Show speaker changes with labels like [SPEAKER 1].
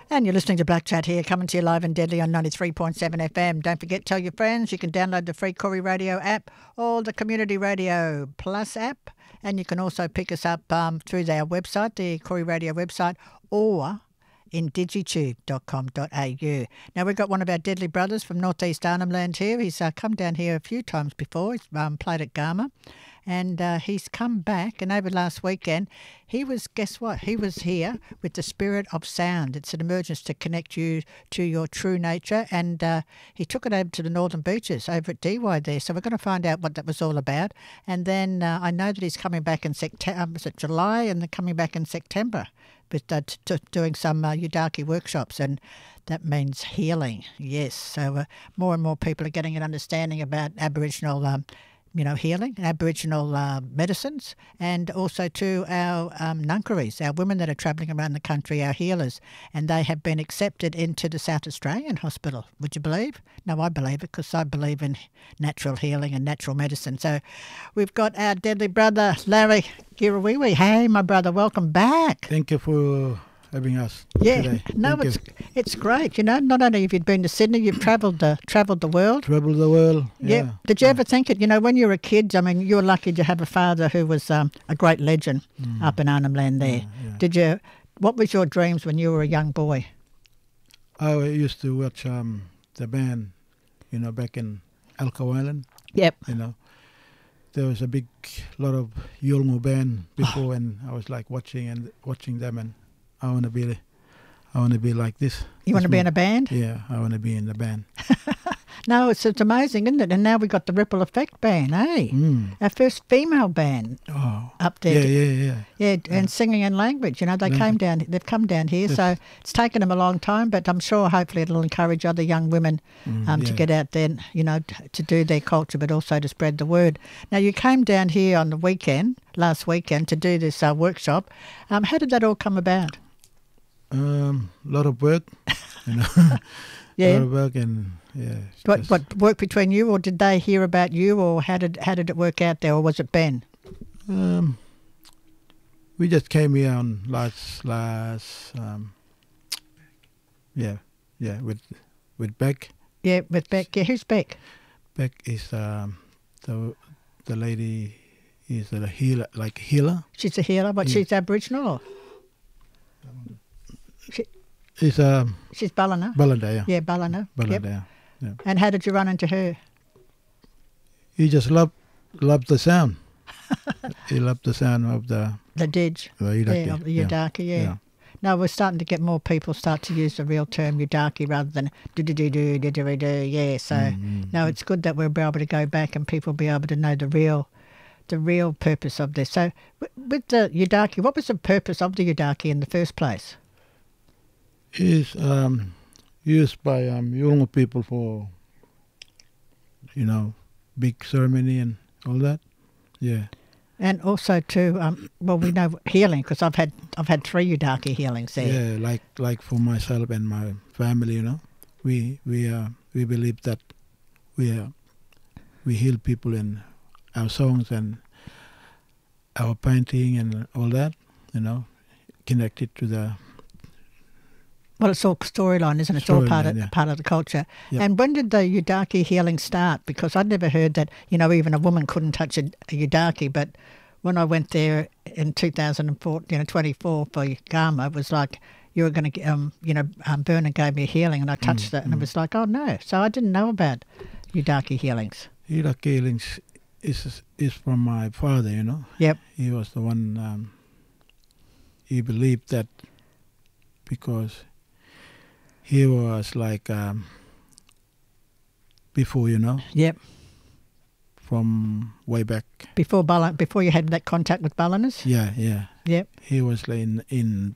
[SPEAKER 1] And you're listening to Black Chat here, coming to you live and deadly on 93.7 FM. Don't forget, tell your friends. You can download the free Corey Radio app or the Community Radio Plus app. And you can also pick us up through our website, the Corey Radio website, or in digitube.com.au. Now, we've got one of our deadly brothers from Northeast Arnhem Land here. He's come down here a few times before. He's played at Garma. And he's come back, and over last weekend, he was, guess what? He was here with the Spirit of Sound. It's an emergence to connect you to your true nature, and he took it over to the Northern Beaches over at DY there. So we're going to find out what that was all about. And then I know that he's coming back in was it July, and they're coming back in September with doing some Yudaki workshops, and that means healing. Yes, so more and more people are getting an understanding about Aboriginal healing, Aboriginal medicines, and also to our nunkeries, our women that are travelling around the country, our healers, and they have been accepted into the South Australian Hospital. Would you believe? No, I believe it, because I believe in natural healing and natural medicine. So we've got our deadly brother, Larry Girawiwi. Hey, my brother, welcome back.
[SPEAKER 2] Thank you for having us
[SPEAKER 1] today. No, it's great. Not only have you been to Sydney, you've travelled the world.
[SPEAKER 2] Traveled the world, yeah.
[SPEAKER 1] Did you ever think it? When you were a kid, I mean, you were lucky to have a father who was a great legend up in Arnhem Land there. Yeah. What was your dreams when you were a young boy?
[SPEAKER 2] I used to watch the band, back in Elko Island.
[SPEAKER 1] Yep.
[SPEAKER 2] There was a lot of Yolngu band before, and I was like watching them, and I want to be like this.
[SPEAKER 1] You want to be in a band?
[SPEAKER 2] Yeah, I want to be in the band.
[SPEAKER 1] No, it's amazing, isn't it? And now we've got the Ripple Effect band, eh? Our first female band up there. Yeah, and singing in language. They've come down here, so it's taken them a long time, but I'm sure hopefully it'll encourage other young women to get out there, to do their culture, but also to spread the word. Now, you came down here on the last weekend, to do this workshop. How did that all come about?
[SPEAKER 2] Lot of work,
[SPEAKER 1] Yeah.
[SPEAKER 2] A lot of work, and
[SPEAKER 1] What work between you, or did they hear about you, or how did it work out there, or was it Ben?
[SPEAKER 2] We just came here on last with Beck.
[SPEAKER 1] Yeah, with Beck. Yeah, who's Beck?
[SPEAKER 2] Beck is the lady. Is a healer.
[SPEAKER 1] She's a healer, but she's Aboriginal. Or?
[SPEAKER 2] She's
[SPEAKER 1] Ballina.
[SPEAKER 2] Ballina, yeah.
[SPEAKER 1] Yeah, Ballina.
[SPEAKER 2] Ballina, yeah.
[SPEAKER 1] And how did you run into her?
[SPEAKER 2] He just loved the sound. He loved the sound of the
[SPEAKER 1] Didge.
[SPEAKER 2] The Yudaki.
[SPEAKER 1] Of the Yudaki, yeah. No, we're starting to get more people start to use the real term Yudaki rather than do. Yeah, so no, it's good that we'll be able to go back and people be able to know the real purpose of this. So with the Yudaki, what was the purpose of the Yudaki in the first place?
[SPEAKER 2] It's used by Yolngu people for, big ceremony and all that. Yeah. And
[SPEAKER 1] also to, we know healing, because I've had 3 Yudaki healings there.
[SPEAKER 2] Yeah, like for myself and my family, we believe that we heal people in our songs and our painting and all that, connected to the...
[SPEAKER 1] Well, it's all storyline, isn't it? It's all part of the culture. Yep. And when did the Yudaki healing start? Because I'd never heard that, even a woman couldn't touch a Yudaki. But when I went there in 2004, 24 for Garma, it was like you were going to, Vernon gave me a healing, and I touched it, and it was like, oh no. So I didn't know about Yudaki healings.
[SPEAKER 2] Yudaki healings is from my father,
[SPEAKER 1] Yep.
[SPEAKER 2] He was the one. He believed that because he was like before,
[SPEAKER 1] Yep.
[SPEAKER 2] From way back.
[SPEAKER 1] Before you had that contact with Ballinas?
[SPEAKER 2] Yeah.
[SPEAKER 1] Yep.
[SPEAKER 2] He was in